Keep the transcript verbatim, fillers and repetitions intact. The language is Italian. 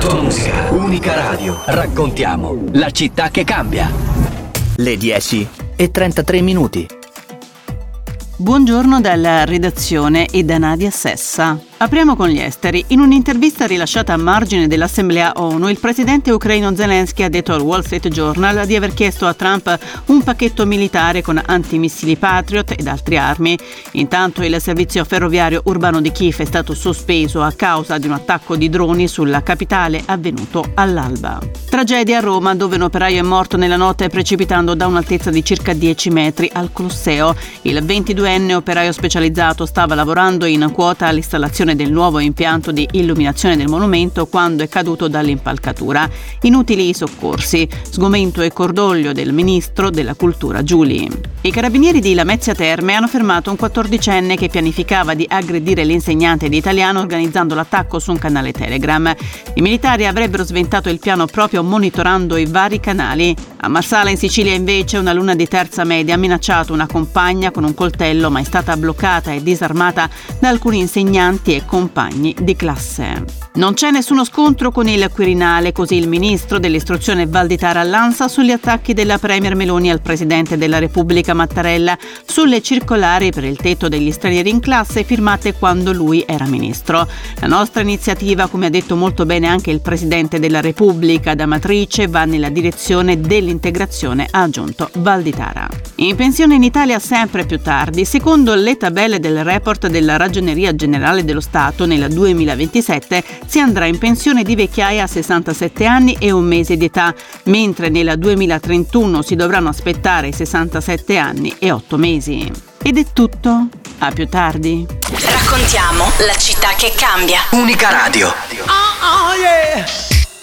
tua musica, Unica Radio. Raccontiamo la città che cambia. Le dieci e trentatré minuti. Buongiorno dalla redazione e da Nadia Sessa. Apriamo con gli esteri. In un'intervista rilasciata a margine dell'Assemblea ONU, il presidente ucraino Zelensky ha detto al Wall Street Journal di aver chiesto a Trump un pacchetto militare con antimissili Patriot ed altre armi. Intanto il servizio ferroviario urbano di Kiev è stato sospeso a causa di un attacco di droni sulla capitale avvenuto all'alba. Tragedia a Roma, dove un operaio è morto nella notte precipitando da un'altezza di circa dieci metri al Colosseo. Il ventiduenne operaio specializzato stava lavorando in quota all'installazione del nuovo impianto di illuminazione del monumento quando è caduto dall'impalcatura. Inutili i soccorsi, sgomento e cordoglio del ministro della cultura Giuli. I carabinieri di Lamezia Terme hanno fermato un quattordicenne che pianificava di aggredire l'insegnante di italiano organizzando l'attacco su un canale Telegram. I militari avrebbero sventato il piano proprio monitorando i vari canali. A Marsala in Sicilia invece una alunna di terza media ha minacciato una compagna con un coltello, ma è stata bloccata e disarmata da alcuni insegnanti e compagni di classe. Non c'è nessuno scontro con il Quirinale, così il ministro dell'istruzione Valditara all'ANSA sugli attacchi della premier Meloni al presidente della Repubblica Mattarella sulle circolari per il tetto degli stranieri in classe firmate quando lui era ministro. La nostra iniziativa, come ha detto molto bene anche il presidente della Repubblica da matrice, va nella direzione dell'integrazione, ha aggiunto Valditara. In pensione in Italia sempre più tardi. Secondo le tabelle del report della Ragioneria Generale dello Stato, nel duemilaventisette si andrà in pensione di vecchiaia a sessantasette anni e un mese di età, mentre nel duemilatrentuno si dovranno aspettare sessantasette anni e otto mesi. Ed è tutto. A più tardi. Raccontiamo la città che cambia. Unica Radio.